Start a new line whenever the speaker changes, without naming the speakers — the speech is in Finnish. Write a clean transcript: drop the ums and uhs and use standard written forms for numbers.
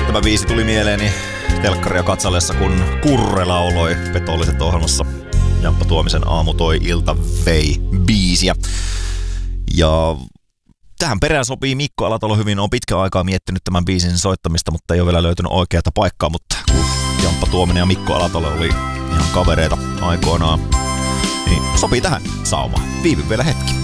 Tämä biisi tuli mieleeni telkkaria katsellessa, kun Kurre lauloi Petolliset ohjelmassa Jamppa Tuomisen Aamu toi ilta vei biisiä. Ja tähän perään sopii Mikko Alatalo hyvin. Olen pitkän aikaa miettinyt tämän biisin soittamista, mutta ei ole vielä löytynyt oikeata paikkaa. Mutta kun Jamppa Tuominen ja Mikko Alatalo oli ihan kavereita aikoinaan, niin sopii tähän saumaan. Viivy vielä hetki.